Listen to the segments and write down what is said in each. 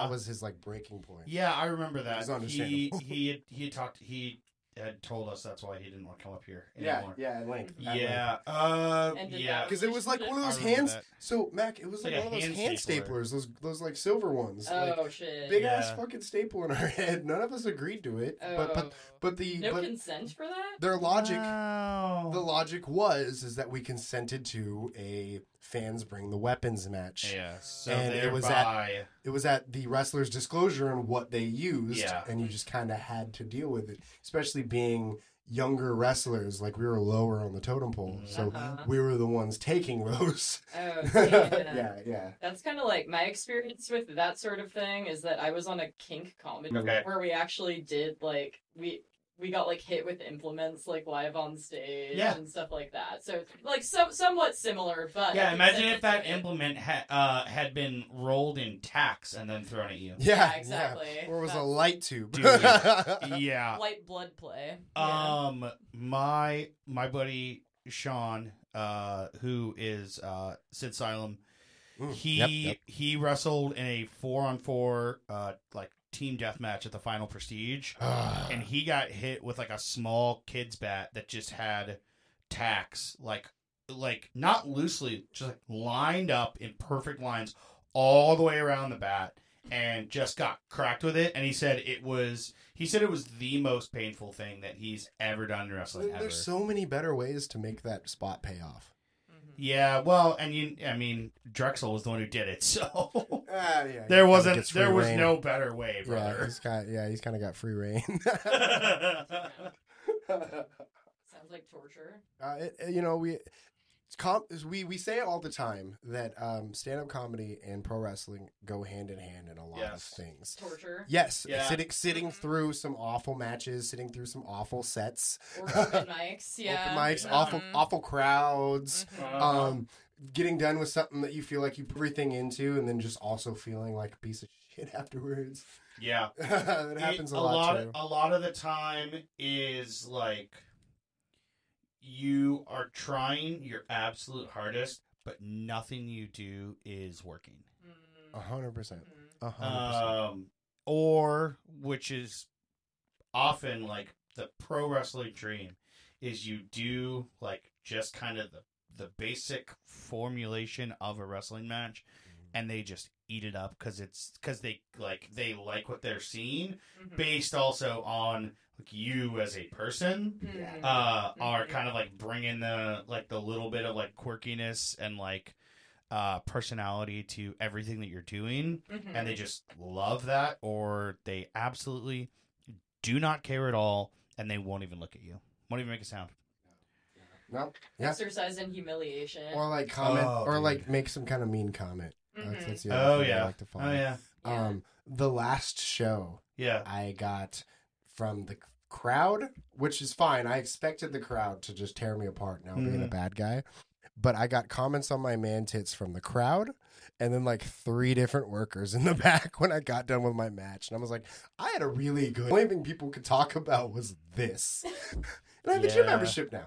that was his like breaking point. Yeah, I remember that. It's understandable. He had told us that's why he didn't want to come up here anymore. Yeah, at length. Yeah. Yeah. Because it was like one of those I remember hands. that. So Mac, it was like one of those hand staplers, those like silver ones. Oh like, shit! Big ass fucking staple in our head. None of us agreed to it. But no consent for that. Their logic. Wow. The logic is that we consented to a fans bring the weapons match. Yeah. So and thereby... it was at the wrestler's disclosure and what they used. Yeah. And you just kind of had to deal with it, especially being younger wrestlers. Like we were lower on the totem pole, so we were the ones taking those. Oh, yeah. That's kind of like my experience with that sort of thing. Is that I was on a kink comedy where we actually did like we got like hit with implements like live on stage and stuff like that. So like somewhat similar, but yeah. Imagine if that implement had been rolled in tacks and then thrown at you. Yeah, exactly. Yeah. Or it was a light tube. Dude, yeah. Light blood play. My buddy Sean, who is Sid Silem, he wrestled in a 4-on-4 like team deathmatch at the Final Prestige, and he got hit with like a small kid's bat that just had tacks, like not loosely, just like lined up in perfect lines all the way around the bat, and just got cracked with it. And he said it was the most painful thing that he's ever done in wrestling. There's so many better ways to make that spot pay off. Yeah, well, and Drexel was the one who did it, so yeah, there was no better way, brother. He's kind of got free reign. Sounds like torture. We say it all the time that stand-up comedy and pro wrestling go hand in hand in a lot of things. Torture. Yes, sitting through some awful matches, sitting through some awful sets, or open mics, awful crowds, getting done with something that you feel like you put everything into, and then just also feeling like a piece of shit afterwards. Yeah, that happens a lot too. A lot of the time is like, you are trying your absolute hardest, but nothing you do is working. 100%. 100%. Or, which is often like the pro wrestling dream, is you do like just kind of the basic formulation of a wrestling match, and they just eat it up because they like what they're seeing, based also on like you as a person, are kind of like bringing the little bit of like quirkiness and like personality to everything that you're doing, and they just love that, or they absolutely do not care at all, and they won't even look at you, won't even make a sound. No. Exercise in humiliation, or like comment, or like make some kind of mean comment. That's the other thing I like to follow. The last show, I got from the crowd, which is fine. I expected the crowd to just tear me apart now being a bad guy. But I got comments on my man tits from the crowd, and then like 3 different workers in the back when I got done with my match. And I was like, I had a really good... The only thing people could talk about was this. And I have a gym membership now.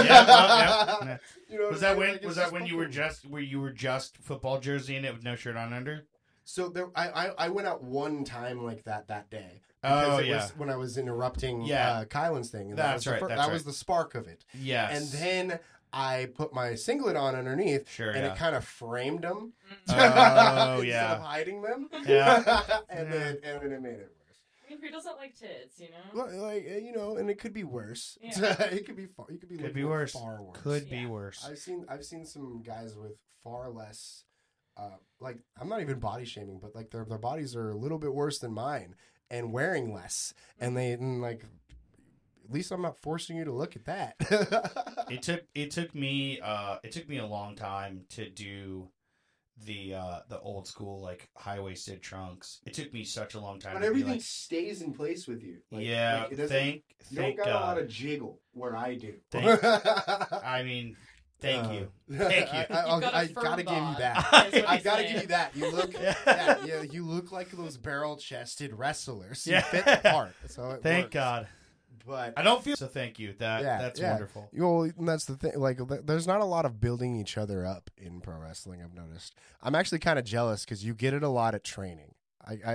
You know, was that when you were just football jersey in it with no shirt on under? So I went out one time like that day. Oh, it was when I was interrupting Kylan's thing. And That's right. That was the spark of it. Yes. And then I put my singlet on underneath, it kind of framed them. Oh, instead of hiding them. Yeah. and then it made it worse. I mean, who doesn't like tits, you know? Like, you know, and it could be worse. Yeah. It could be far. You could be worse. Far worse. Could be worse. I've seen some guys with far less. Like, I'm not even body shaming, but like their bodies are a little bit worse than mine, and wearing less, and like. At least I'm not forcing you to look at that. It took me a long time to do the old school like high-waisted trunks. It took me such a long time. But to everything be, like, stays in place with you. Like, yeah, like thank you don't got God. a lot of jiggle where I do. Thank you. Thank you. I gotta give you that. I gotta give you that. You look, you look like those barrel-chested wrestlers. You fit the part. So thank God. But I don't feel so. Thank you. That's wonderful. Well, that's the thing. Like, there's not a lot of building each other up in pro wrestling. I've noticed. I'm actually kind of jealous because you get it a lot at training.